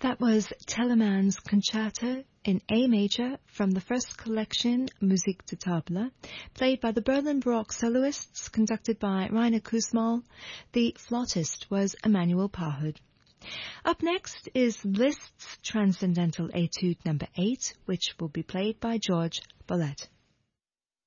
That was Telemann's Concerto in A major from the first collection, Musique de Table, played by the Berlin Baroque soloists, conducted by Rainer Kussmaul. The flautist was Emmanuel Pahud. Up next is Liszt's Transcendental Etude No. 8, which will be played by George Bolet.